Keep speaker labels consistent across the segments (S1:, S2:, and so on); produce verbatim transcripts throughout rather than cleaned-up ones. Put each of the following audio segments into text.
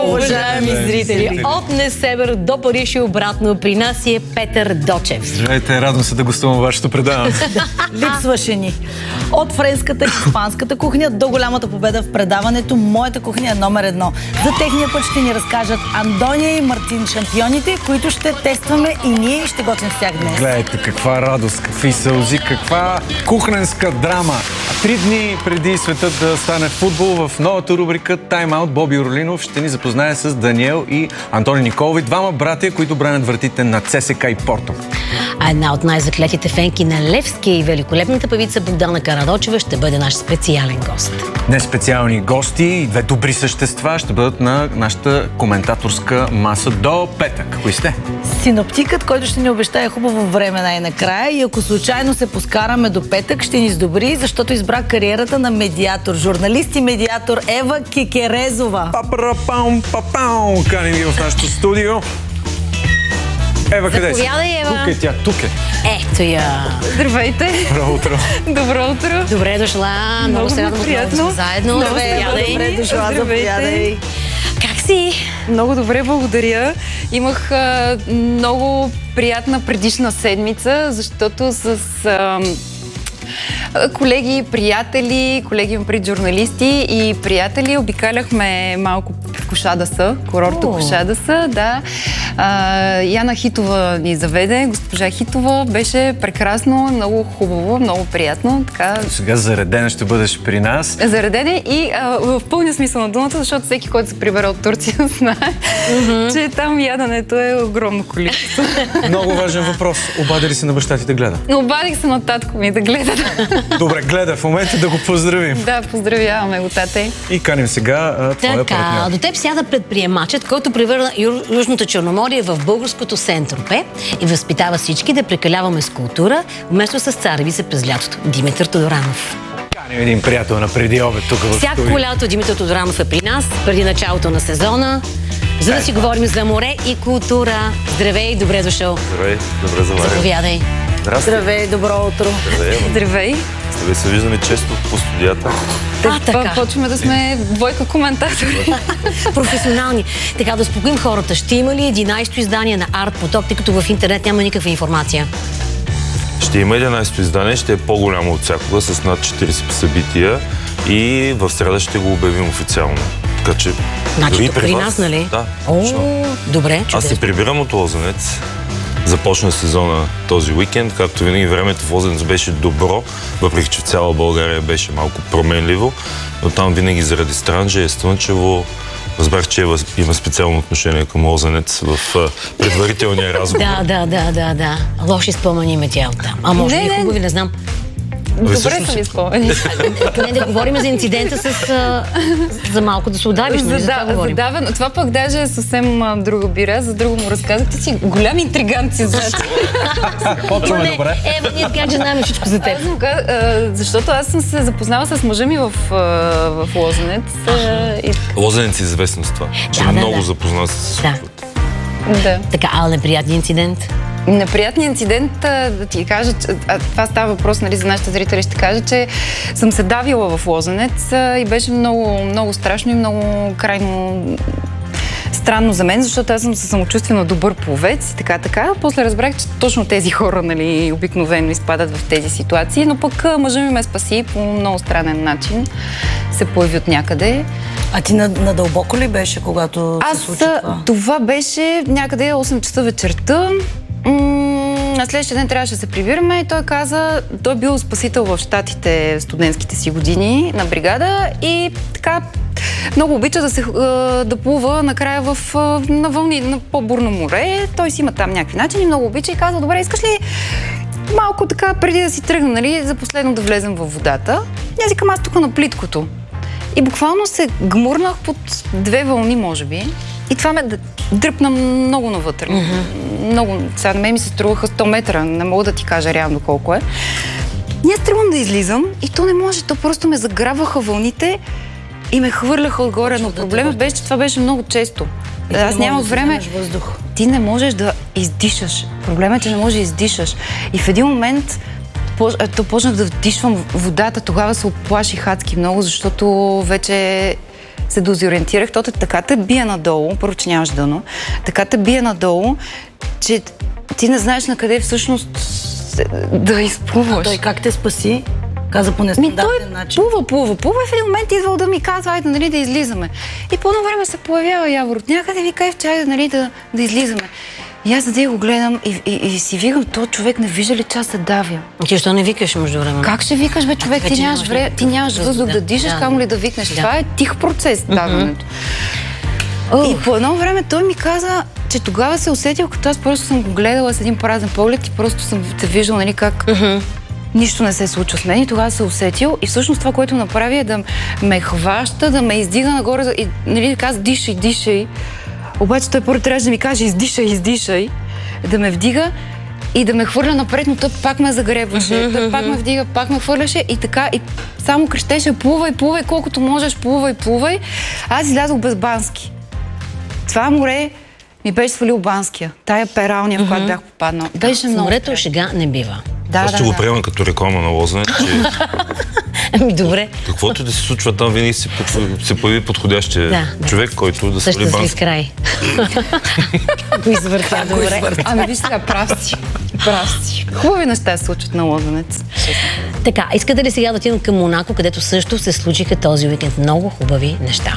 S1: уважаеми зрители! От Несебър до Париж и обратно при нас е Петър Дочев.
S2: Здравейте, радвам се да гостувам във вашето предаване.
S3: Липсваше ни. От френската и испанската кухня до голямата победа в предаването Моята кухня е номер едно. За техния път ще ни разкажат Андония и Мартин, шампионите, които ще тестваме и ние ще готвим с тях днес.
S2: Гледайте каква радост, какви сълзи, каква кухненска драма. Три дни преди светът да стане футбол, в новата рубрика Time Out Боби Орлинов ще ни запознае с Даниел и Антони Николови, двама братя, които бранят вратите на ЦСКА и Порто.
S1: А една от най-заклетите фенки на Левски и великолепната певица Богдана Карадочева ще бъде наш специален гост.
S2: Днес специални гости и две добри същества ще бъдат на нашата коментаторска маса до петък. Кои сте?
S3: Синоптикът, който ще ни обещае хубаво време най-накрая, и ако случайно се поскараме до петък, ще ни сдобри, защото избра кариерата на медиатор, журналист и медиатор Ева Кекерезова.
S2: Папарапаум, папаум! Каним ги в нашото студио. Ева, къде си?
S1: Заповядай, Ева.
S2: Тук е тя, тук е.
S1: Ето я.
S4: Здравейте!
S2: Добро утро.
S4: Добро утро!
S1: Добре дошла. Много, много се радвам, отново сме заедно.
S4: Много
S1: Заповядай.
S3: Добре дошла, заповядай.
S1: Как си?
S4: Много добре, благодаря. Имах а, много приятна предишна седмица, защото с а, колеги, приятели, колеги имам пред журналисти и приятели обикаляхме малко Кушадаса, курорта
S1: О.
S4: Кушадаса, да. А, Яна Хитова ни заведе, госпожа Хитова, беше прекрасно, много хубаво, много приятно. Така...
S2: Сега заредена ще бъдеш при нас.
S4: Заредене и а, в пълния смисъл на думата, защото всеки, който се прибере от Турция, знае, mm-hmm. че там яденето е огромно количество.
S2: Много важен въпрос. Обади ли се на баща ти да гледа?
S4: Обадих се на татко ми да гледа.
S2: Добре, гледа в момента да го поздравим.
S4: Да, поздравяваме го, тате.
S2: И каним сега а, твоя
S1: Така,
S2: партньор.
S1: до теб сяда предприемачът, който превърна Ю- Южното Черноморие в българското Сент-Тропе и възпитава всички да прекаляваме с култура, вместо с царевица през лятото. Димитър Тодоранов.
S2: Каним един приятел на преди обед тук в
S1: Всяко
S2: студио.
S1: лято Димитър Тодоранов е при нас, преди началото на сезона, за да си говорим за море и култура. Здравей, добре дошъл.
S5: Здравей, добре заваря.
S1: Заповядай.
S5: Здрасти.
S3: Здравей, добро утро.
S5: Здравей, ама.
S4: Здравей.
S5: Здравей, се виждаме често по студията.
S1: А, така.
S4: Почваме да сме двойка коментатори.
S1: Професионални. Така, да успокоим хората. Ще има ли единайсето издание на Арт Поток, тъй като в интернет няма никаква информация?
S5: Ще има единайсето издание, ще е по-голямо от всякога, с над четирийсет събития и в среда ще го обявим официално. Така че
S1: Значи
S5: дори
S1: тук при нас, нали?
S5: Да,
S1: О,
S5: точно.
S1: добре,
S5: Аз се
S1: чудесно.
S5: прибирам от Лозенец. Започна сезона този уикенд. Както винаги, времето в Лозенец беше добро, въпреки че в цяла България беше малко променливо, но там винаги заради Странджа е слънчево. Разбрах, че има специално отношение към Лозенец в а, предварителния разговор.
S1: Да, да, да, да, да. Лоши спомени ме тя оттам. А може
S4: Не,
S1: би
S4: не.
S1: хубави, не знам.
S4: Добре
S5: всъщност-
S4: са ми спомени.
S1: Не да говорим за инцидента с... А, за малко да се удавиш, нали? За това
S4: Да,
S1: говорим.
S4: задавен. Това пък даже е съвсем а, друга бира. За друго му разказах. Ти си голям интригант си, значи.
S2: Почваме
S1: Не,
S2: добре.
S1: Ева, ние така че знаем всичко за теб.
S4: Аз му казах, а, защото аз съм се запознала с мъжа ми в, а, в Лозенец. а, и,
S5: Лозенец е известен с това, че
S1: Да, да,
S5: много
S1: да.
S5: запознат с
S1: Да.
S4: да.
S1: Така, а неприятен инцидент?
S4: Неприятният инцидент, а, да ти кажа, че, а, това става въпрос, нали, за нашите зрители, ще кажа, че съм се давила в Лозенец а, и беше много, много страшно и много крайно странно за мен, защото аз съм със самочувствено добър пловец и така, така. После разбрах, че точно тези хора, нали, обикновено изпадат в тези ситуации, но пък а, мъжа ми ме спаси по много странен начин. Се появи от някъде.
S3: А ти надълбоко ли беше, когато
S4: Аз
S3: се случи това?
S4: това беше някъде осем часа вечерта. М- на следващия ден трябваше да се прибираме и той каза, той бил спасител в щатите в студентските си години на бригада и така много обича да се а, да плува накрая в, а, на вълни, на по-бурно море. Той си има там някакви начини, много обича и казва, добре, искаш ли малко така преди да си тръгна, нали, за последно да влезем във водата? И аз викам, аз тук на плиткото. И буквално се гмурнах под две вълни, може би. И това ме дръпна много навътре. Mm-hmm. Много. Сега на мен ми се струваха сто метра. Не мога да ти кажа реално колко е. И аз тръгвам да излизам и то не може. То просто ме заграбваха вълните и ме хвърляха отгоре. Но проблемът беше, че това беше много често. Аз нямах време. Ти не можеш да издишаш. Проблемът е, че не можеш да издишаш. И в един момент то почнах да вдишвам водата. Тогава се оплаших адски много, защото вече се дезориентирах, то така те бие надолу, първо, че нямаш дъно, така те бие надолу, че ти не знаеш на къде всъщност да изплуваш.
S3: А той как те спаси? Каза по
S4: Ми,
S3: нестандартен
S4: той
S3: начин.
S4: плува, плува, плува и в един момент идвал да ми казва, айде, нали, да излизаме. И по едно време се появява Явор от някъде и ви каже, че айде, нали, да, да излизаме. И аз да го гледам и, и, и си викам, този човек не вижда ли, че аз се давя.
S1: Ти защо не викаш между време?
S4: Как ще викаш, бе, човек? Ти нямаш, вре... ти нямаш въздух да, да дишаш, да. Камо ли да викнеш. Да. Това е тих процес, даването. Mm-hmm. И по едно време той ми каза, че тогава се усетил, като аз просто съм го гледала с един празен поглед и просто съм те виждала, нали, как mm-hmm. нищо не се случва с мен и тогава се усетил и всъщност това, което направи е да ме хваща, да ме издига нагоре и, нали, каза, дишай, дишай. Обаче той първо трябваше да ми каже, издишай, издишай, да ме вдига и да ме хвърля напред, но той пак ме загребваше, mm-hmm. той пак ме вдига, пак ме хвърляше и така, и само крещеше, плувай, плувай, колкото можеш, плувай, плувай. Аз излязох без Бански. Това море ми беше свалил Банския, тая пералня, mm-hmm. в която бях попаднал. Беше много.
S1: Морето шега не бива.
S4: Да,
S5: Аз
S4: да,
S5: ще
S4: да.
S5: го приема като реклама на Лозенец, че
S1: Ами добре.
S5: каквото да се случва там, винаги се, се появи подходящия
S1: да, да.
S5: човек, който да свали Бански.
S1: Съществив край. Го извъртя, добре.
S4: Ами виж сега, прав си. Прав си. Хубави неща се случват на Лозенец.
S1: Така, искате ли сега да отидем към Монако, където също се случиха този уикенд много хубави неща?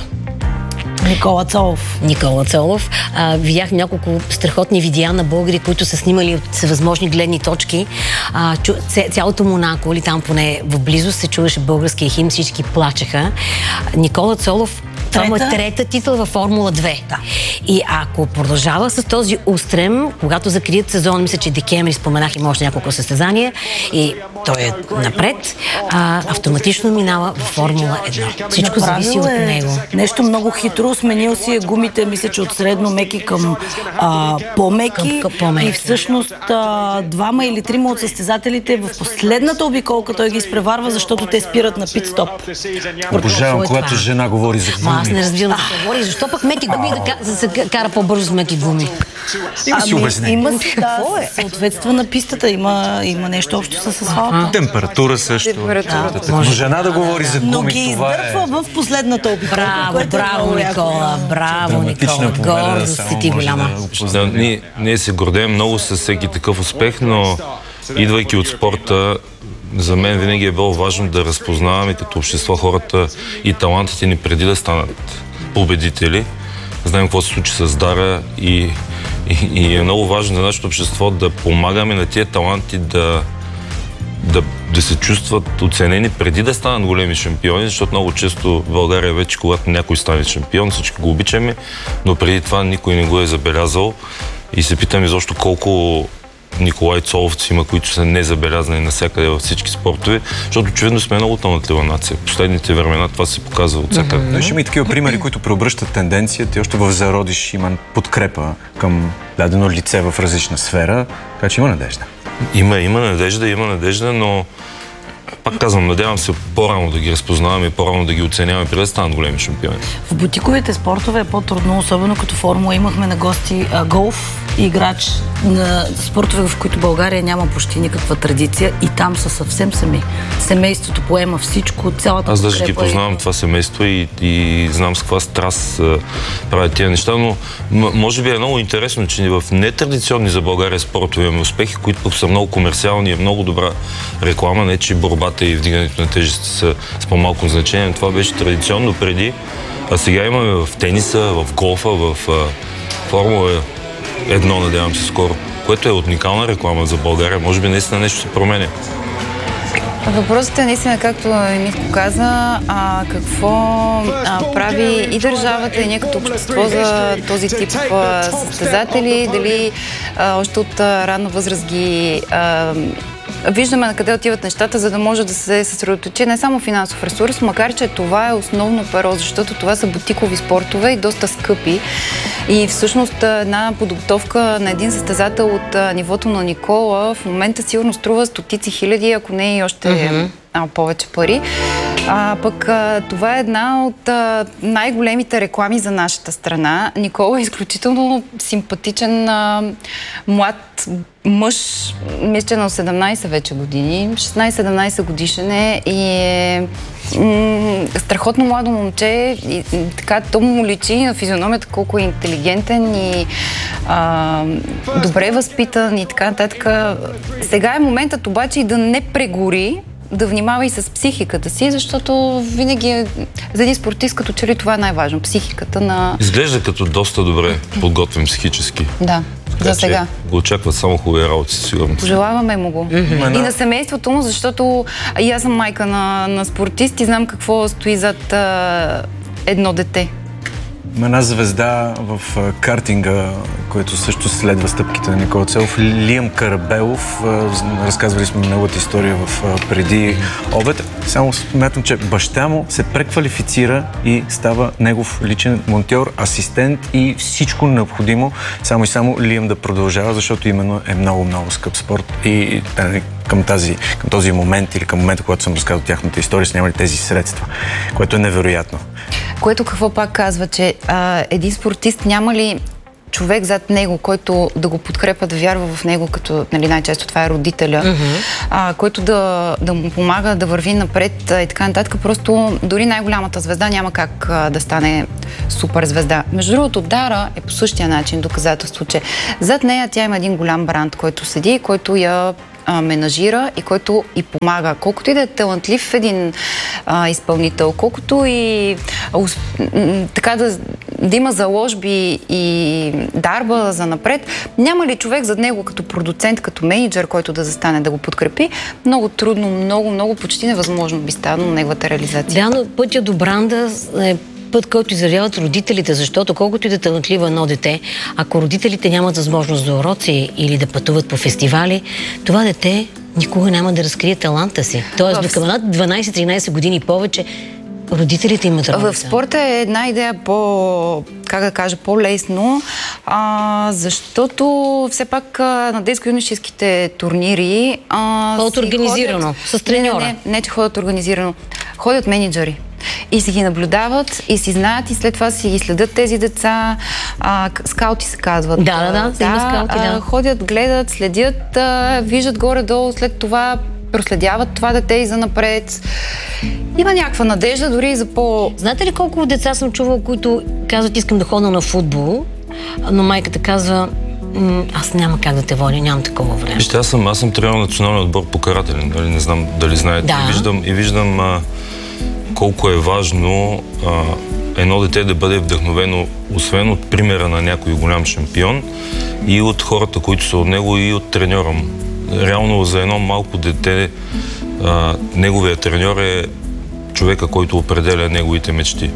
S3: Никола Цолов.
S1: Никола Цолов. А, видях няколко страхотни видеа на българи, които са снимали от всевъзможни гледни точки. А, чу, цялото Монако, или там поне в близост, се чуваше българския химн, всички плачеха. Никола Цолов, това му е трета титла във Формула две.
S3: Да.
S1: И ако продължава с този устрем, когато закрият сезон, мисля, че декември, споменах им още няколко състезания, и той е напред, а, автоматично минава в Формула едно. Всичко
S3: Направил
S1: зависи от
S3: е
S1: него.
S3: Нещо много хитро, сменил си е гумите, мисля, че от средно меки към а, по-меки.
S1: Към, към по-меки.
S3: И всъщност а, двама или трима от състезателите в последната обиколка той ги изпреварва, защото те спират на пит-стоп.
S2: Обожавам, когато жена говори за гуми.
S1: Аз не разбирам да се говори. Защо пък меки гуми да, да се кара по-бързо с меки гуми?
S2: Има си обяснение.
S3: Има си, да, съответства на пистата. Има, има нещо общо с асфалта.
S2: Температура също.
S4: Температура.
S2: Но жена да говори за гуми,
S3: Но ги
S2: това
S3: издърпва
S2: е...
S3: в последната обиколка.
S1: Браво,
S3: което е
S1: браво,
S3: много яко.
S1: Никола, браво,
S2: Драматична
S1: Никола.
S2: победа,
S1: Гордост
S2: само
S1: си ти
S2: може
S1: голяма.
S2: да
S5: Да, ние, ние се гордеем много с всеки такъв успех, но идвайки от спорта, за мен винаги е било важно да разпознаваме като общество хората и талантите ни преди да станат победители. Знаем какво се случи с Дара и, и, и е много важно за нашето общество да помагаме на тия таланти да, да, да се чувстват оценени преди да станат големи шампиони, защото много често в България вече, когато някой стане шампион, всички го обичаме, но преди това никой не го е забелязал и се питаме изобщо колко Николай Цоловци има, които са незабелязани навсякъде във всички спортове, защото очевидно сме много талантлива нация. В последните времена това се показва от всякъде.
S2: Но ще има и такива примери, които преобръщат тенденцията и още в зародиш има подкрепа към дадено лице в различна сфера, така че има надежда.
S5: Има, има надежда, има надежда, но пак казвам, надявам се по-рано да ги разпознаваме и по-рано да ги оценяваме, преди да станат големи шампиони.
S3: В бутиковите спортове е по-трудно, особено като формула. Имахме на гости а, голф играч на спортове, в които България няма почти никаква традиция и там са съвсем сами. Семейството поема всичко, цялата
S5: Аз даже ги
S3: подкрепа
S5: познавам
S3: е...
S5: това семейство и, и знам с каква страст а, правят тия неща, но м- може би е много интересно, че в нетрадиционни за България спортове имаме успехи, които пък са много комерциални и е много добра реклама, не че борбата и вдигането на тежести са с по-малко значение. Това беше традиционно преди, а сега имаме в тениса, в голфа, в а, Формула едно, надявам се скоро, което е уникална реклама за България. Може би наистина нещо се променя.
S4: Въпросът е наистина, както Митко каза, а, какво а, прави и държавата, и ние като общество за този тип а, състезатели, дали а, още от а, ранна възраст ги а, виждаме на къде отиват нещата, за да може да се съсредоточи не само финансов ресурс, макар че това е основно перо, защото това са бутикови спортове и доста скъпи. И всъщност една подготовка на един състезател от нивото на Никола в момента сигурно струва стотици хиляди, ако не и още mm-hmm. а, повече пари. А, пък а, това е една от а, най-големите реклами за нашата страна. Никола е изключително симпатичен а, млад мъж, мисля, че на седемнайсет вече години, шестнайсет-седемнайсет годишен е и е м- страхотно младо момче и така то му личи на физиономията колко е интелигентен и а, добре възпитан и така нататък. Сега е моментът обаче и да не прегори, да внимава и с психиката си, защото винаги е, за един спортист като че ли това е най-важно. Психиката на...
S5: Изглежда като доста добре подготвен психически.
S4: Да,
S5: така,
S4: за сега.
S5: Го очакват само хубави работи, сигурно.
S4: Пожелаваме му го. Mm-hmm. И на семейството му, защото и аз съм майка на, на спортист и знам какво стои зад а, едно дете.
S2: Една звезда в картинга, който също следва стъпките на Никола Целов, Лиам Карабелов. Разказвали сме неговата история в преди обед. Само смятам, че баща му се преквалифицира и става негов личен монтьор, асистент и всичко необходимо. Само и само Лиам да продължава, защото именно е много-много скъп спорт. И към, тази, към този момент или към момента, когато съм разказал тяхната история, са нямали тези средства, което е невероятно.
S4: Което какво пак казва, че а, един спортист няма ли човек зад него, който да го подкрепа, да вярва в него, като нали, най-често това е родителя, mm-hmm. а, който да, да му помага да върви напред а, и така нататък. Просто дори най-голямата звезда няма как а, да стане супер звезда. Между другото, Дара е по същия начин доказателство, че зад нея тя има един голям бранд, който седи, който я менажира и който и помага. Колкото и да е талантлив един а, изпълнител, колкото и а, усп... така да, да има заложби и дарба за напред, няма ли човек зад него като продуцент, като менеджер, който да застане да го подкрепи, много трудно, много, много почти невъзможно би станало неговата реализация.
S1: Да, но пътя до бранда е път, който извървяват родителите, защото колкото и да талантливо едно дете, ако родителите нямат възможност за уроци или да пътуват по фестивали, това дете никога няма да разкрие таланта си. Тоест, до към дванайсет-тринайсет години повече, родителите имат работа.
S4: В спорта е една идея по, как да кажа, по-лесно, а, защото все пак а, на детско-юношеските турнири
S1: ходят организирано,
S4: ходят,
S1: с треньора.
S4: Не, не, не, че ходят организирано. Ходят менеджери. И си ги наблюдават, и си знаят, и след това си ги следят тези деца. А, скаути се казват.
S1: Да, да, да, да, има скаути, да.
S4: А, ходят, гледат, следят, а, виждат горе-долу, след това проследяват това дете и занапред. Има някаква надежда, дори и за по...
S1: Знаете ли колко деца съм чувала, които казват, искам да ходя на футбол, но майката казва, аз няма как да те водя, нямам такова време.
S5: Вижте, аз съм, аз съм тренирал националния отбор по карателен, нали, не знам дали знаете.
S1: Да.
S5: И виждам, и виждам а, колко е важно а, едно дете да бъде вдъхновено, освен от примера на някой голям шампион, и от хората, които са от него, и от треньора му. Реално за едно малко дете а, неговия треньор е човека, който определя неговите мечти.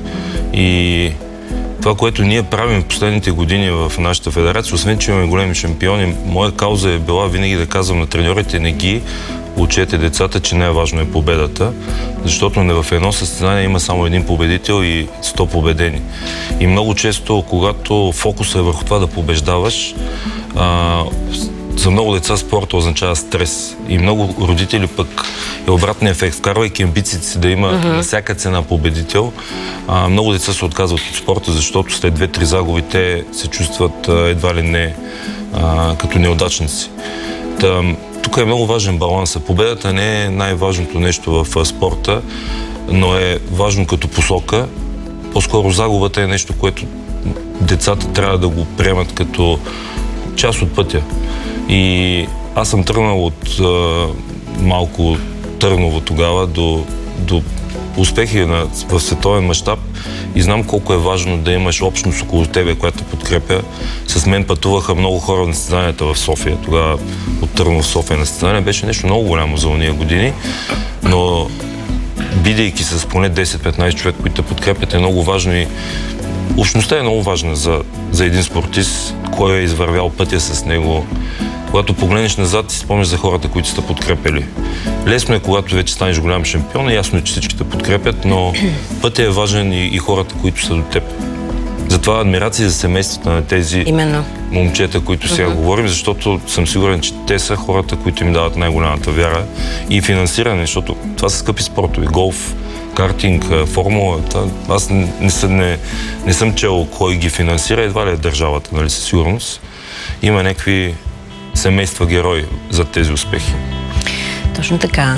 S5: И това, което ние правим в последните години в нашата федерация, освен че имаме големи шампиони, моя кауза е била винаги да казвам на треньорите, не ги учете децата, че най-важно е победата, защото не в едно състезание има само един победител и сто победени. И много често, когато фокусът е върху това да побеждаваш, а, за много деца спорта означава стрес. И много родители пък е обратния ефект. Вкарвайки амбициите си да има uh-huh. на всяка цена победител, а, много деца се отказват от спорта, защото след две-три загуби те се чувстват а, едва ли не а, като неудачници. Та, тук е много важен баланс. Победата не е най-важното нещо в а, спорта, но е важно като посока. По-скоро загубата е нещо, което децата трябва да го приемат като част от пътя. И аз съм тръгнал от а, малко Търново тогава до, до успехи на, в световен мащаб и знам колко е важно да имаш общност около тебе, която те подкрепя. С мен пътуваха много хора на състезанията в София. Тогава от Търново в София на състезание беше нещо много голямо за уния години, но бидейки с поне десет-петнайсет човек, които те подкрепят, е много важно и общността е много важна за, за един спортист, кой е извървял пътя с него. Когато погледнеш назад, ти спомняш за хората, които са те подкрепили. Лесно е, когато вече станеш голям шампион, ясно е, че всички те подкрепят, но пътя е важен и, и хората, които са до теб. Затова адмирация за семействата на тези Именно. момчета, които сега uh-huh. говорим, защото съм сигурен, че те са хората, които им дават най-голямата вяра и финансиране, защото това са скъпи спортове. Голф, картинг, формула. Аз не, не, съм, не, не съм чел кой ги финансира, едва ли е държавата, нали, със сигурност. Има някакви семейства герои за тези успехи.
S1: Точно така.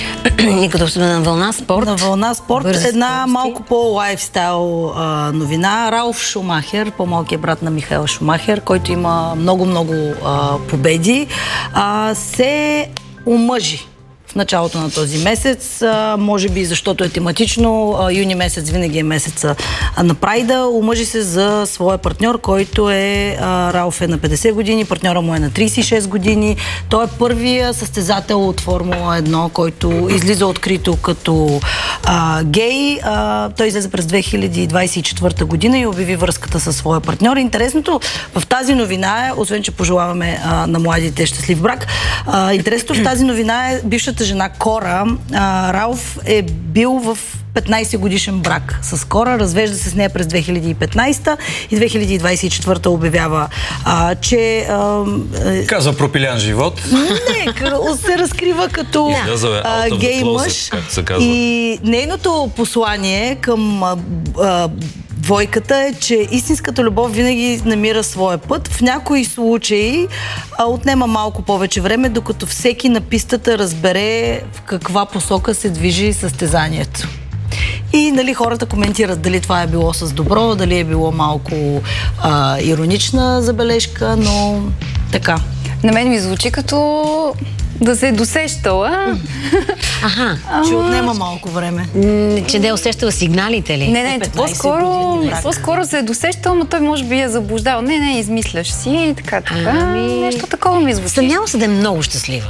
S1: И като сме на вълна спорт.
S3: На вълна спорт, една скорости. Малко по-лайфстайл а, новина. Ралф Шумахер, по-малкият брат на Михаел Шумахер, който има много-много победи, а, се омъжи в началото на този месец. А, може би защото е тематично. А, юни месец винаги е месеца на Прайда. Омъжи се за своя партньор, който е а, Ралф е на петдесет години, партньора му е на трийсет и шест години. Той е първия състезател от Формула едно, който излиза открито като а, гей. А, той излезе през две хиляди двадесет и четвърта година и обяви връзката със своя партньор. Интересното в тази новина е, освен че пожелаваме а, на младите щастлив брак, а, интересното в тази новина е бившата жена Кора. А, Ралф е бил в петнайсет годишен брак с Кора, развежда се с нея през две хиляди и петнайсета и две хиляди двадесет и четвърта обявява, а, че... А,
S2: Казва пропилян живот.
S3: Не, се разкрива като а, гей мъж. И нейното послание към а, а, двойката е, че истинската любов винаги намира своя път. В някои случаи а, отнема малко повече време, докато всеки на пистата разбере в каква посока се движи състезанието. И нали, хората коментират дали това е било с добро, дали е било малко а, иронична забележка, но така.
S4: На мен ми звучи като да се е досещала.
S1: Аха.
S3: Че отнема малко време.
S1: Че не е усещала сигналите ли?
S4: Не, не, по-скоро, по-скоро се е досещала, но той може би я заблуждал. Не, не, измисляш си, така, така. Ами... Нещо такова ми звучи.
S1: Съмнявам се да е много щастлива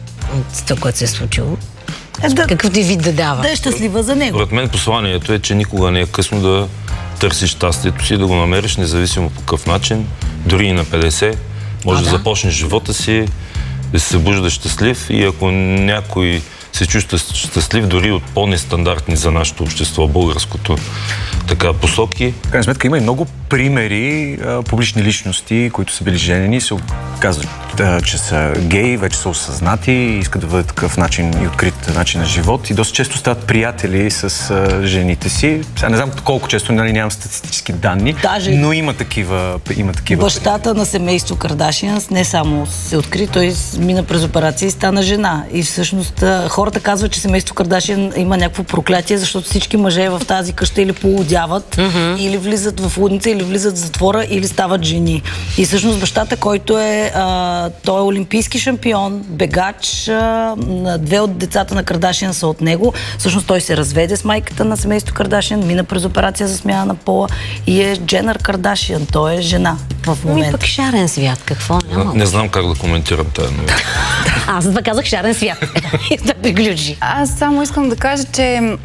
S1: от това, което се е случило. Е, да, какъв ти вид да дава?
S3: Да е щастлива за него.
S5: Според мен посланието е, че никога не е късно да търсиш щастието си, да го намериш, независимо по какъв начин. Дори и на петдесет може а, да, да започнеш живота си, да се събужда щастлив и ако някой се чувства щастлив, дори от по-нестандартни за нашето общество, българското, така, посоки. В
S2: крайна сметка има и много примери, а, публични личности, които са били женени, се казват, а, че са геи, вече са осъзнати, искат да бъдат такъв начин и открит начин на живот и доста често стават приятели с а, жените си. Сега не знам колко често, нали, нямам статистически данни, даже но има такива, има такива
S3: бащата
S2: примери.
S3: На семейство Кардашианс не само се откри, той мина през операция и стана жена. И всъщност хората казват, че семейство Кардашиан има някакво проклятие, защото всички мъже в тази къща или полудяват, mm-hmm. или влизат в лудница, или влизат в затвора, или стават жени. И всъщност бащата, който е, а, той е олимпийски шампион, бегач, а, две от децата на Кардашиан са от него. Всъщност той се разведе с майката на семейство Кардашиан, мина през операция за смяна на пола и е Дженър Кардашиан. Той е жена в момента.
S1: Ми пък шарен свят, какво няма?
S5: Не, не знам как да коментирам тази новина.
S1: Аз затова казах шарен свят. Да приключи.
S4: Аз само искам да кажа, че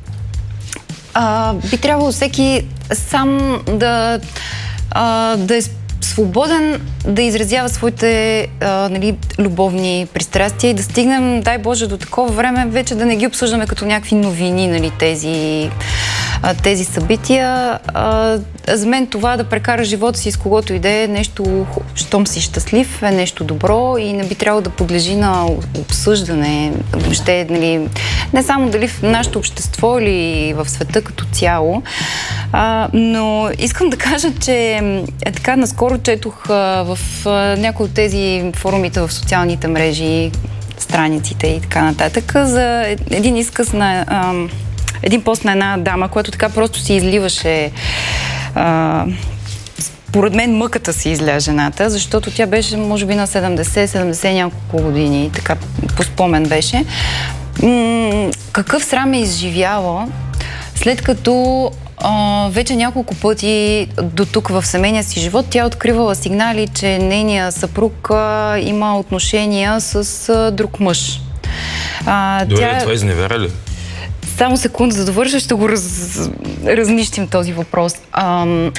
S4: а, би трябвало всеки сам да, а, да е свободен да изразява своите а, нали, любовни пристрастия и да стигнем, дай Боже, до такова време вече да не ги обсъждаме като някакви новини, нали, тези, а, тези събития. А, за мен това да прекара живота си с когото иде е нещо, щом си щастлив, е нещо добро и не би трябвало да подлежи на обсъждане. Въобще, нали, не само дали в нашето общество или в света като цяло. А, но искам да кажа, че е така, наскоро четох а, в а, някои от тези форумите в социалните мрежи, страниците и така нататък, за един изказ на а, един пост на една дама, която така просто си изливаше а, според мен мъката си изля жената, защото тя беше може би на седемдесет седемдесет няколко години, така по спомен беше. М- какъв срам е изживяла, след като Uh, вече няколко пъти до тук в семейния си живот тя откривала сигнали, че нейният съпруг uh, има отношения с uh, друг мъж.
S5: Uh, Добре, тя... това изневера ли?
S4: Само секунда, за да довърша, ще го раз... разнищим този въпрос. Uh,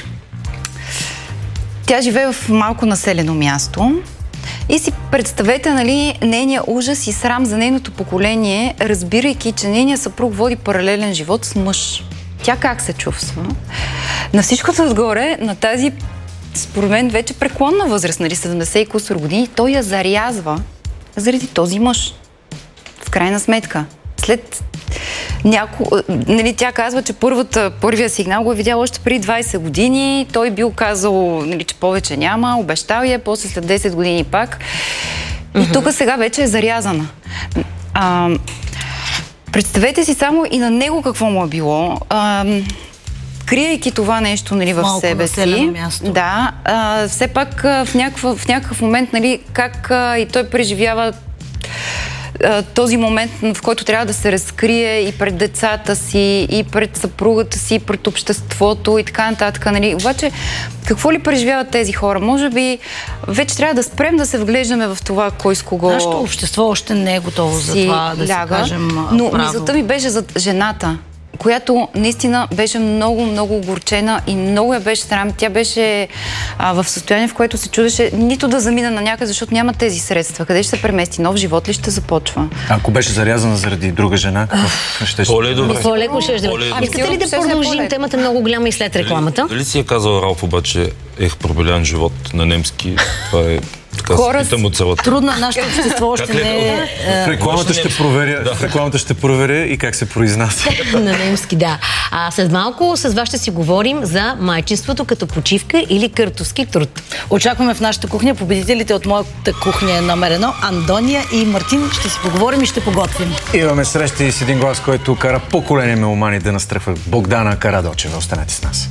S4: тя живее в малко населено място и си представете, нали, нейния ужас и срам за нейното поколение, разбирайки, че нейният съпруг води паралелен живот с мъж. Тя как се чувства? На всичкото отгоре, на тази, според мен, вече преклонна възраст, нали, седемдесет и кусор години, той я зарязва заради този мъж. В крайна сметка. След Няко... Нали, тя казва, че първата, първия сигнал го е видял още преди двайсет години. Той бил казал, нали, че повече няма, обещал я, после след десет години пак. И mm-hmm. тук сега вече е зарязана. А, представете си само и на него какво му е било. А, криейки това нещо, нали, в
S3: малко
S4: себе си.
S3: Място.
S4: Да, а, все пак а, в, някакъв, в някакъв момент, нали, как а, и той преживява този момент, в който трябва да се разкрие и пред децата си, и пред съпругата си, и пред обществото и така нататък. Нали? Обаче, какво ли преживяват тези хора? Може би вече трябва да спрем да се вглеждаме в това кой с кого...
S3: Нашето общество още не е готово за това да
S4: ляга,
S3: си кажем
S4: но
S3: право.
S4: мисълта ми беше за жената, която наистина беше много, много огорчена и много я беше срам. Тя беше а, в състояние, в което се чудеше нито да замина на някъде, защото няма тези средства. Къде ще се премести? Нов живот ли ще започва?
S2: Ако беше зарязана заради друга жена, какво ще ще...
S5: По-ли добре.
S1: По-леко ще да... Искате ли да продължим? Темата е много голяма и след рекламата.
S5: Дали си е казал Ралф обаче ех, пробелян живот на немски? Това е... Така
S4: Хора,
S5: се питам от цялата.
S3: Трудно, нашето общество още не е...
S2: В рекламата ще проверя, да. В рекламата ще проверя и как се произнася.
S1: На немски, да. А след малко с вас ще си говорим за майчинството като почивка или къртовски труд.
S3: Очакваме в нашата кухня победителите от моята кухня номер едно, Андония и Мартин. Ще си поговорим и ще поготвим.
S2: Имаме срещи с един глас, който кара поколение меломани да настръхват Богдана Карадочева. Останете с нас.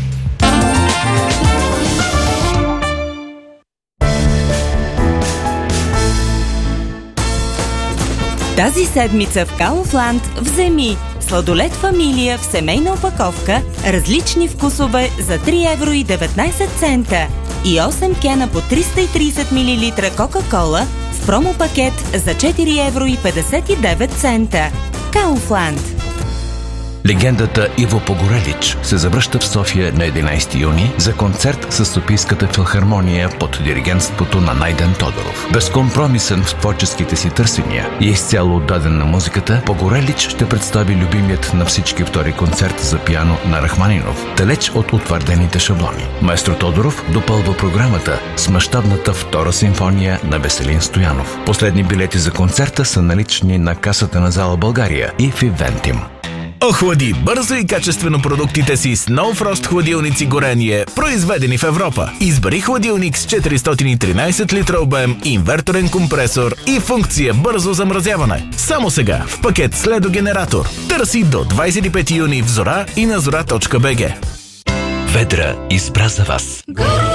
S6: Тази седмица в Kaufland вземи сладолед фамилия в семейна опаковка, различни вкусове за три евро и деветнайсет цента и осем кена по триста и трийсет милилитра Кока-кола в промо-пакет за четири евро и петдесет и девет цента. Kaufland.
S7: Легендата Иво Погорелич се завръща в София на единайсети юни за концерт с Софийската филхармония под диригентството на Найден Тодоров. Безкомпромисен в творческите си търсения и изцяло отдаден на музиката, Погорелич ще представи любимият на всички втори концерт за пиано на Рахманинов, далеч от утвърдените шаблони. Маестро Тодоров допълва програмата с мащабната втора симфония на Веселин Стоянов. Последни билети за концерта са налични на касата на зала България и в Ивентим.
S8: Охлади бързо и качествено продуктите си с No Frost хладилници горение, произведени в Европа. Избери хладилник с четиристотин и тринайсет литра обем, инверторен компресор и функция бързо замразяване. Само сега в пакет с ледогенератор. Търси до двайсет и пети юни в Зора и на зора точка би джи.
S7: Ведра избра за вас.